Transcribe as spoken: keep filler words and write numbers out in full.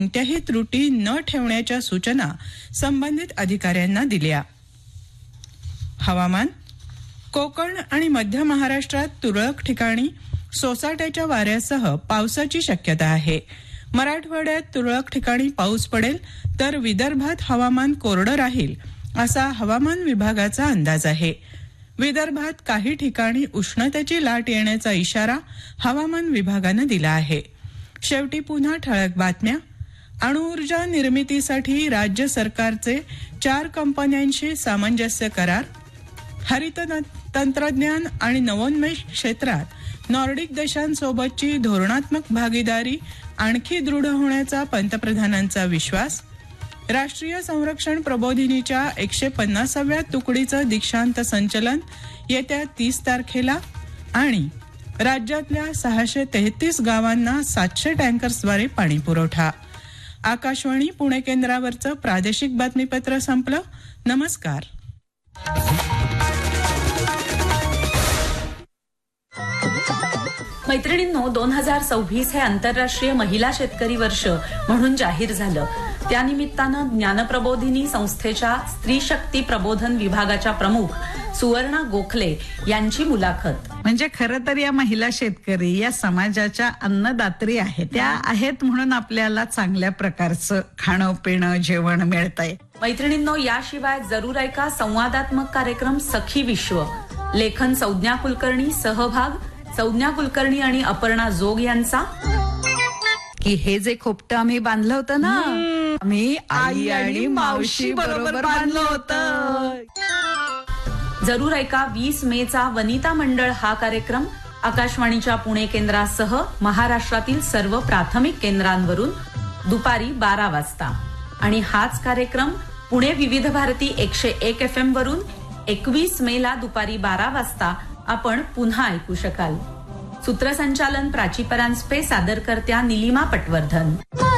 कोणत्याही त्रुटी न ठेवण्याच्या सूचना संबंधित अधिकाऱ्यांना दिल्या. हवामान. कोकण आणि मध्य महाराष्ट्रात तुरळक ठिकाणी सोसाट्याच्या वाऱ्यासह पावसाची शक्यता आहे. मराठवाड्यात तुरळक ठिकाणी पाऊस पडेल तर विदर्भात हवामान कोरडं राहील असा हवामान विभागाचा अंदाज आहे. विदर्भात काही ठिकाणी उष्णतेची लाट येण्याचा इशारा हवामान विभागानं दिला आहे. शेवटी पुन्हा ठळक बातम्या. अणुऊर्जा निर्मितीसाठी राज्य सरकारचे चार कंपन्यांशी सामंजस्य करार. हरित तंत्रज्ञान आणि नवोन्मेष क्षेत्रात नॉर्डिक देशांसोबतची धोरणात्मक भागीदारी आणखी दृढ होण्याचा पंतप्रधानांचा विश्वास. राष्ट्रीय संरक्षण प्रबोधिनीच्या एकशे पन्नासाव्या तुकडीचं दीक्षांत संचलन येत्या तीस तारखेला. आणि राज्यातल्या सहाशे तेहतीस गावांना सातशे टँकर्सद्वारे पाणी पुरवठा. आकाशवाणी पुणे केंद्रावरचं प्रादेशिक बातमीपत्र संपलं. नमस्कार. मैत्रिणींनो, दोन हजार सव्वीस हे आंतरराष्ट्रीय महिला शेतकरी वर्ष म्हणून जाहीर झालं. त्यानिमित्तानं ज्ञानप्रबोधिनी संस्थेच्या स्त्री शक्ती प्रबोधन विभागाच्या प्रमुख सुवर्णा गोखले यांची मुलाखत. म्हणजे खरं तर या महिला शेतकरी या समाजाच्या अन्नदात्री आहेत. त्या आहेत म्हणून आपल्याला चांगल्या प्रकारचं खाणं पिणं जेवण मिळतंय. मैत्रिणींनो, याशिवाय जरूर ऐका संवादात्मक कार्यक्रम सखी विश्व. लेखन संज्ञा कुलकर्णी, सहभाग संज्ञा कुलकर्णी आणि अपर्णा जोग यांचा. की हे जे खोपटं आम्ही बांधलं होतं ना, आम्ही आई आणि मावशी बरोबर बांधलं होतं. जरूर ऐका वीस मेचा वनिता मंडळ हा कार्यक्रम आकाशवाणीच्या पुणे केंद्रासह महाराष्ट्रातील सर्व प्राथमिक केंद्रांवरून दुपारी बारा वाजता. आणि हाच कार्यक्रम पुणे विविध भारती एकशे एक एफ एम वरून एकवीस मेला दुपारी बारा वाजता आपण पुन्हा ऐकू शकाल. सूत्रसंचालन प्राची परांजपे, सादरकर्त्या निलिमा पटवर्धन.